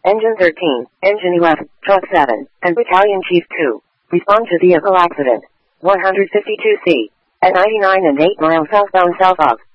Engine 13, Engine 11, Truck 7, and Battalion Chief 2. Respond to vehicle accident. 152C. At 99 and 8 miles southbound south of